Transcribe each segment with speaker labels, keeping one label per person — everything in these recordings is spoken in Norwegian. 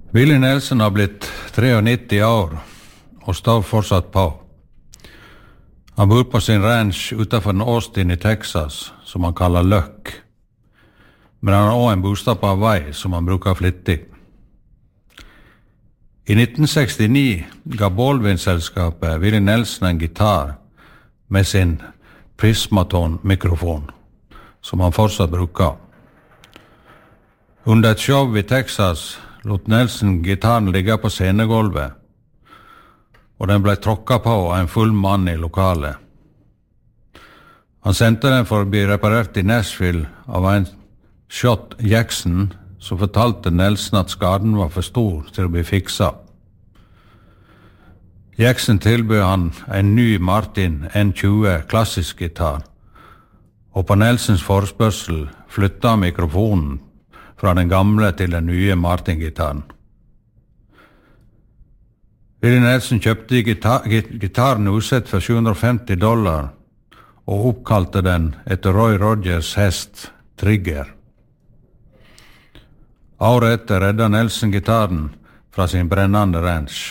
Speaker 1: Willie Nelson har blitt 93 år og står fortsatt på. Han bor på sin ranch utenfor Austin i Texas, som han kaller Løkk. Men han har også en bostad på Hawaii som han bruker flittig. I 1969 ga Baldwin-selskapet Willie Nelson en gitar med sin Prismaton-mikrofon, som han fortsatt bruker. Under et show i Texas lot Nelson gitaren ligge på scenegolvet, og den ble tråkket på av en full mann i lokalet. Han sendte den for å bli reparert i Nashville av en Shot Jackson, som fortalte Nelson at skaden var for stor til å bli fiksa. Jackson tilbød han en ny Martin N20 klassisk gitar, og på Nelsons forespørsel flyttet han mikrofonen fra den gamle til den nye Martin-gitaren. Willie Nelson kjøpte gitaren usett for $750 og oppkalte den etter Roy Rogers hest Trigger. Året etter reddet Nelson gitaren fra sin brennende ranch.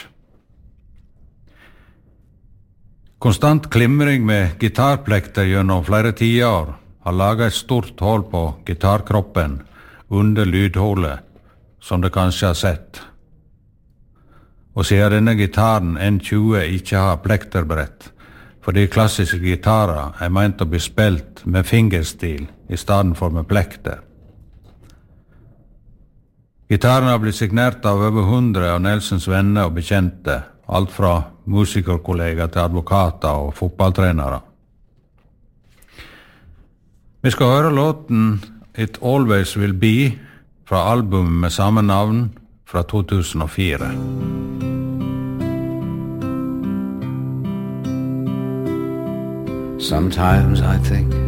Speaker 1: Konstant klimring med gitarplekter gjennom flere tiår har laget et stort hål på gitarkroppen under lydhålet, som du kanskje har sett. Og siden denne gitaren N20 ikke har plekterbrett, fordi klassiske gitarer er ment å bli spilt med fingerstil i stedet for med plekter. Gitaren har blitt signert av over 100 av Nelsons venner og bekjente, alt fra musikerkollegaer til advokater og fotballtrenere. Vi skal høre låten It Always Will Be fra albumet med samme navn fra 2004.
Speaker 2: Sometimes I think